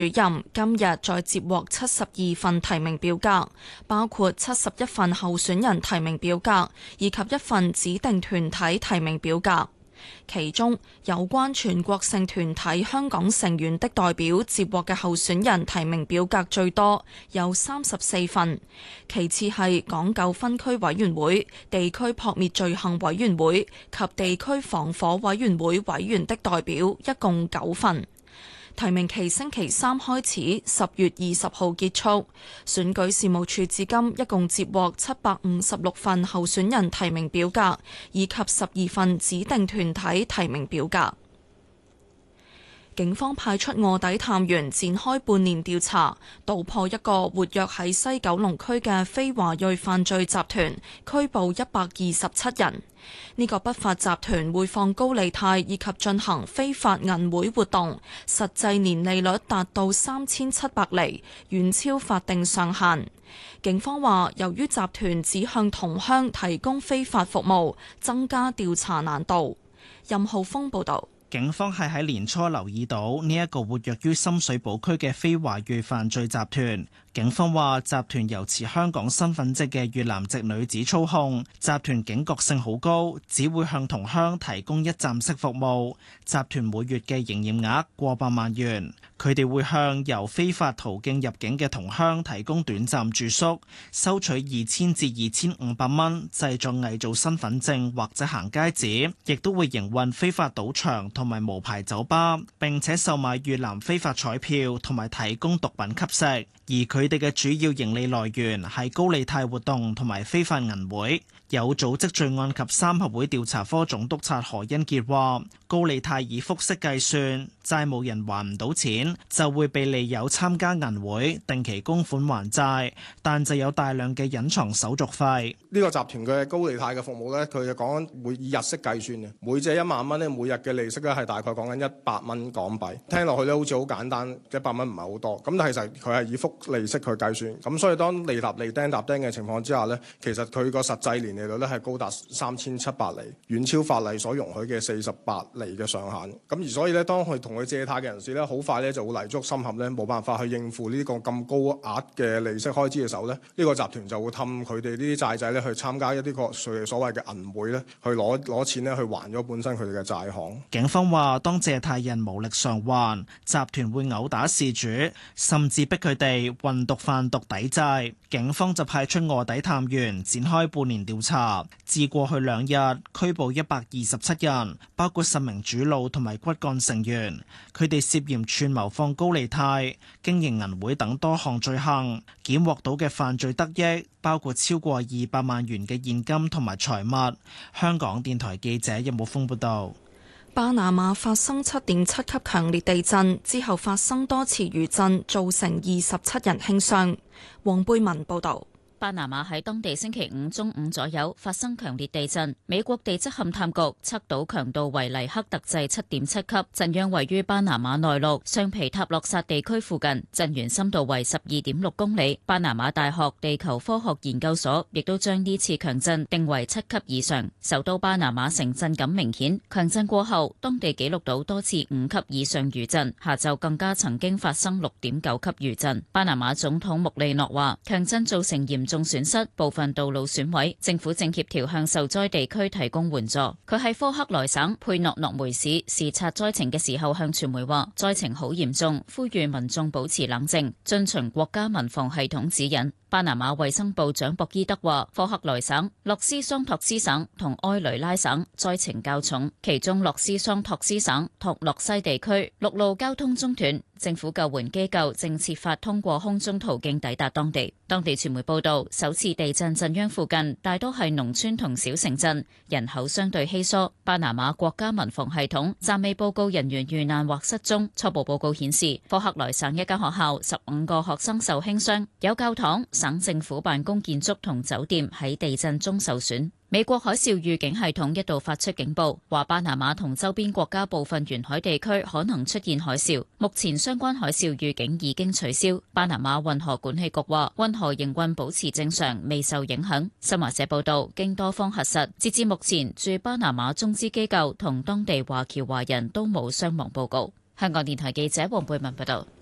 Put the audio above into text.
任今日再接獲72份提名表格，包括71份候選人提名表格以及1份指定團體提名表格。其中有關全國性團體香港成員的代表接獲嘅候選人提名表格最多，有34份，其次係港九分區委員會、地區撲滅罪行委員會及地區防火委員會委員的代表，一共9份。提名期星期3開始，10月20號結束。選舉事務處至今一共接獲756份候選人提名表格，以及12份指定團體提名表格。警方派出臥底探員展開半年調查，搗破一個活躍喺西九龍區嘅非華裔犯罪集團，拘捕127人。呢個不法集團會放高利貸以及進行非法銀會活動，實際年利率達到3700厘，遠超法定上限。警方話，由於集團只向同鄉提供非法服務，增加調查難度。任浩峰報導。 警方係喺年初留意到呢一個活躍於深水埗區嘅非華裔犯罪集團。警方話，集團由持香港身份證嘅越南籍女子操控，集團警覺性好高，只會向同鄉提供一站式服務。集團每月嘅營業額過百萬元，佢哋會向由非法途徑入境嘅同鄉提供短暫住宿，收取2000至2500蚊，製作偽造身份證或者行街紙，亦都會營運非法賭場同埋無牌酒吧，並且售賣越南非法彩票同埋提供毒品吸食。而佢哋嘅主要盈利來源係高利貸活動同埋非法銀會。有組織罪案及三合會調查科總督察何恩傑話，高利貸以複式計算，債務人還唔到錢，就會被利誘參加銀會，定期供款還債，但就有大量嘅隱藏手續費。 呢個集團嘅高利貸嘅服務呢，佢就講緊會以日式計算嘅，每借1萬蚊呢，每日嘅利息咧係大概講緊100蚊港幣。聽落去咧好似好簡單，100蚊唔係好多，咁但係其實佢係以複利息去計算，咁所以當利搭利釘搭釘嘅情況之下呢，其實佢個實際年利率咧係高達3700厘，遠超法例所容許嘅48厘嘅上限。咁而所以咧，當佢同佢借貸嘅人士咧，好快咧就會泥足深陷咧，冇辦法去應付呢個咁高額嘅利息開支嘅時候咧，呢個集團就會氹佢哋呢啲債仔咧去參加一啲個所謂嘅銀會咧，去攞錢咧去還咗本身佢哋嘅債項。 警方話，當借貸人無力償還，集團會毆打事主，甚至逼佢哋運毒販毒抵債。警方就派出臥底探員展開半年調查。自過去2日拘捕127人，包括10名主腦同埋骨幹成員，佢哋涉嫌串謀放高利貸、經營銀會等多項罪行，檢獲到嘅犯罪得益包括超過200萬元嘅現金同埋財物。香港電台記者任武峰報道。 巴拿馬發生7.7級強烈地震之後，發生多次餘震，造成27人輕傷。黃貝文報道。 巴拿馬喺當地星期5中午左右發生強烈地震，美國地質勘探局測到強度為黎克特制7.7級，震央位於巴拿馬內陸上皮塔洛薩地區附近，震源深度為12.6公里。巴拿馬大學地球科學研究所亦都將呢次強震定為7級以上。首都巴拿馬城震感明顯，強震過後，當地記錄到多次5級以上餘震，下晝更加曾經發生6.9級餘震。巴拿馬總統穆利諾話，強震造成嚴重損失，部分道路損毀，政府正協調向受災地區提供援助。佢喺科克萊省佩諾諾梅市視察災情嘅時候向傳媒話，災情好嚴重，呼籲民眾保持冷靜，遵循國家民防系統指引。巴拿馬衛生部長博伊德話，科克萊省、洛斯桑托斯省同埃雷拉省災情較重，其中洛斯桑托斯省托洛西地區陸路交通中斷，政府救援機構正設法通過空中途徑抵達當地。當地傳媒報道，首次地震震央附近大多係農村同小城鎮，人口相對稀疏。巴拿馬國家民防系統暫未報告人員遇難或失蹤。初步報告顯示，科克萊省一間學校15個學生受輕傷，有教堂、省政府辦公建築同酒店喺地震中受損。美國海嘯預警系統一度發出警報，話巴拿馬同周邊國家部分沿海地區可能出現海嘯。目前相關海嘯預警已經取消。巴拿馬運河管理局話，運河營運保持正常，未受影響。新華社報道，經多方核實，截至目前，駐巴拿馬中資機構同當地華僑華人都冇傷亡報告。香港電台記者黃貝文報道。